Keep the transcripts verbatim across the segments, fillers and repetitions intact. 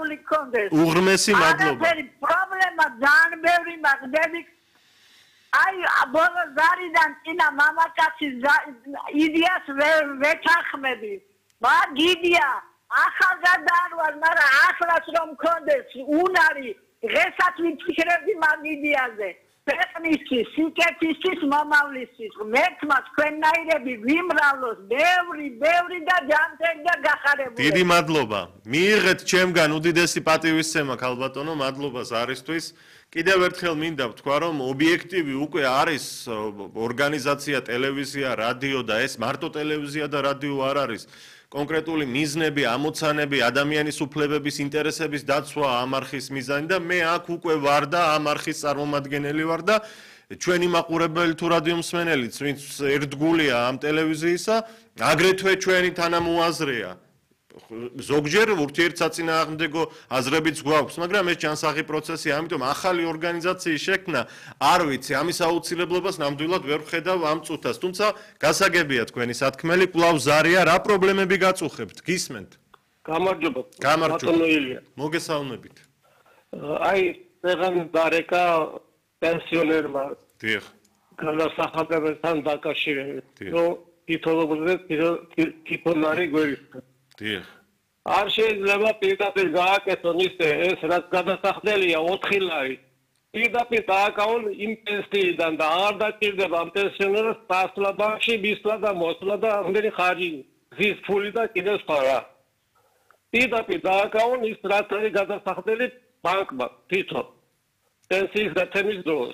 მოსავალი გქონდეს. უღრმესი მადლობა. არაფერი პრობლემა ძალიან ბევრი მაგდები. აი ბოლო ზარიდან წინა მამაკაცის იდეას ვეთანხმები. მაგიდია ახალგაზრდა არ ვარ, მაგრამ ახლაც რომ მქონდეს უნარი, დღესაც ვიფიქრებდი მაგიდიაზე. ქვეყნისთვის, სიკეთისთვის, მომავლისთვის. მერთმა თქვენნაირები ვიმრავლოს, ბევრი, ბევრი და ჯანმრთელი და გახარებული. დიდი მადლობა. მიიღეთ ჩემგან უდიდესი პატივისცემა ქალბატონო, მადლობა ზარისთვის. კიდევ ერთხელ მინდა ვთქვა, რომ ობიექტივი უკვე არის ორგანიზაცია, ტელევიზია, რადიო და ეს მარტო ტელევიზია და რადიო არ არის. კონკრეტული მიზნები, ამოცანები, ადამიანის უფლებების ინტერესების დაცვა ამ არხის მიზანი და მე აქ უკვე ვარ და ამ არხის წარმომადგენელი ვარ და ჩვენი მაყურებელი თუ რადიო მსმენელიც, ვინც ერთგულია ამ ტელევიზიისა, აგრეთვე ჩვენი თანამოაზრეა. ზოგჯერ ურთიერთსაწინააღმდეგო აზრებიც გვაქვს, მაგრამ ეს ჯანსაღი პროცესია, ამიტომ ახალი ორგანიზაციის შექმნა, არ ვიცი, ამის აუცილებლობას ნამდვილად ვერ ვხედავ ამ წუთას, თუმცა გასაგებია თქვენი სათქმელი, კვლავ ზარია, რა პრობლემები გაწუხებთ, გისმენთ? გამარჯობა. გამარჯობა. მოგესალმებით. აი, წეგან დარეკა პენსიონერმა. დიახ. განსახლებებთან დაკავშირებით, რომ თითოეულზე თითონარი გვერდით. დიახ. არ შეიძლება პირდაპირ გააკეთონ ისე ეს რაც გადასახდელია ოთხი ლარი. პირდაპირ დააკავონ იმ პენსიიდან და არ დაჭირდება ამ პენსიონერს წასვლა ბანკში, მისვლა და მოსვლა და ამდენი ხარჯი, გზის ფული და კიდევ სხვა რა. პირდაპირ დააკავონ ის რაც არის გადასახდელი ბანკმა თვითონ პენსიის გათემის დროს.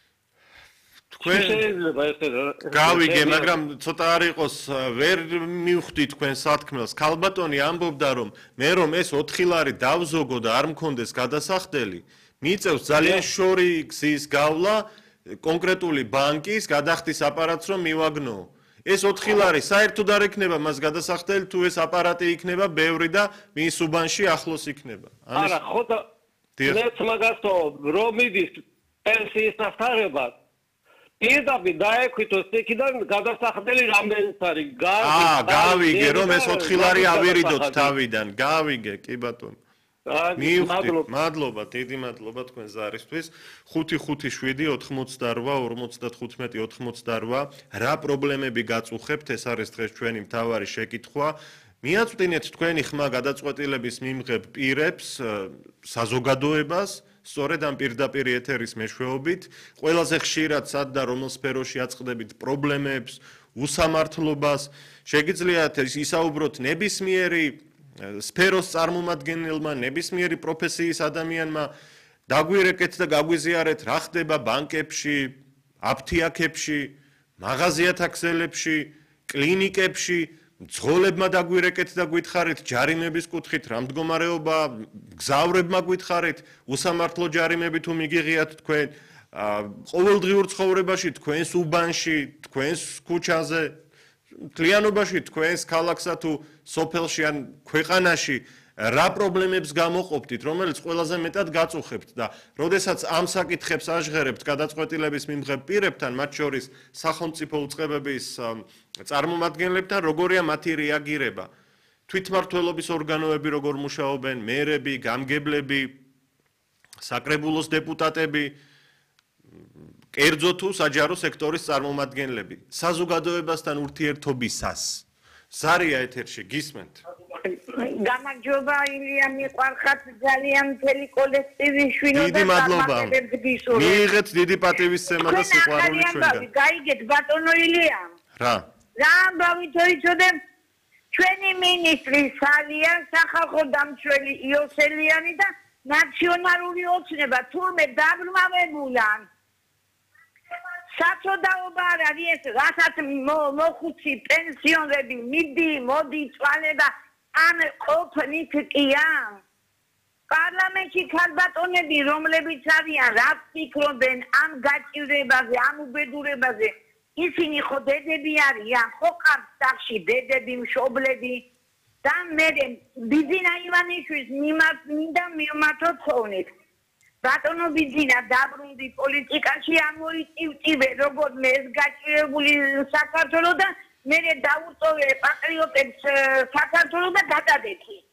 თქვენ გავიგე, მაგრამ ცოტა არ იყოს, ვერ მივხვდი თქვენ სათქმელს. ქალბატონი ამბობდა, რომ მე რომ ეს ოთხი ლარი დავზოგო და არ მქონდეს გადასახდელი, მიწევს ძალიან შორი გზის გავლა კონკრეტული ბანკის გადახდის აპარატს რომ მივაგნო. ეს ოთხი ლარი საერთოდ არ იქნება მას გადასახდელი, თუ ეს აპარატი იქნება ბევრი და მის უბანში ახლოს იქნება. არა, ხო და მეც მაგასო რომ მიდის პენსიის დასაღებად პირდაპირ დაექვიტოს იქიდან გადასახდელი რამდენიც არის? აა, გავიგე, რომ ეს ოთხი ლარი ავირიდოთ თავიდან. გავიგე, კი ბატონო. მივხვდით, მადლობა, დიდი მადლობა თქვენ ზარისთვის. ხუთი ხუთი შვიდი ოთხმოცდარვა ორმოცდახუთმეტი ოთხმოცდარვა. რა პრობლემები გაწუხებთ? ეს არის დღეს ჩვენი მთავარი შეკითხვა. მიაწვდინეთ თქვენი ხმა გადაწყვეტილების მიმღებ პირებს, საზოგადოებას, სწორედ ამ პირდაპირ ეთერის მეშვეობით, ყველაზე ხშირად სად და რომელ სფეროში აწყდებით პრობლემებს, უსამართლობას, შეგიძლიათ ისაუბროთ ნებისმიერი სფეროს წარმომადგენელმა, ნებისმიერი პროფესიის ადამიანმა, დაგვირეკეთ და გაგვიზიარეთ, რა ხდება ბანკებში, აფთიაქებში, მაღაზიათა ქსელებში, კლინიკებში, მძღოლებმა დაგვირეკეთ და გითხარით ჯარიმების კუთხით რა მდგომარეობა, გზავრებმა გითხარით უსამართლო ჯარიმები თუ მიგიღიათ თქვენ ყოველდღიურ ცხოვრებაში, თქვენს უბანში, თქვენს ქუჩაზე, მთლიანობაში თქვენს ქალაქსა თუ სოფელში ან ქვეყანაში რა პრობლემებს გამოყოფთ, რომელიც ყველაზე მეტად გაწუხებთ და როდესაც ამ საკითხებს აჟღერებთ გადაწყვეტილების მიმღებ პირებთან, მათ შორის სახელმწიფო უწყებების წარმომადგენლებთან, როგორია მათი რეაგირება. თვითმმართველობის ორგანოები როგორ მუშაობენ, მერები, გამგებლები, საკრებულოს დეპუტატები, კერძო თუ საჯარო სექტორის წარმომადგენლები. საზოგადოებასთან ურთიერთობისას. ზარია ეთერში, გისმენთ? გამარჯობა ილია, მიყვარხართ ძალიან მთელი კოლექტივი შვინო და წარმატებებს გისურვებ. მიიღეთ დიდი პატივისცემა და სიყვარული ჩვენგან. გაიგეთ ბატონო ილია. რა? რა ამბავი თოიცოდე ჩვენი მინისტრი სალიან, სახალხო დამცველი იოსელიანი და ნაციონალური ოცნება თურმე დაბრმავებულან. საწოდაობა არ არის ეს, რასაც მოხუცი პენსიონერები მიდი, მოდი, წვალება ან ყოფნით კია. პარლამენტში ქალბატონები, რომლებიც არიან, რა ფიქრობენ ამ გაჭირებაზე, ამ უბედურებაზე, ისინი ხო დედები არიან, ხო ყავთ სახში დედები, მშობლები და მე ბიძინა ივანიშვილს მინდა მივმართოთ ხოვნით. ბატონო ბიძინა დაბრუნდი პოლიტიკაში ამოიწივწივე როგორც მე ეს გაჭირებული საქართველო და მე დავუწოვე პატრიოტებს საქართველო და გადადექი.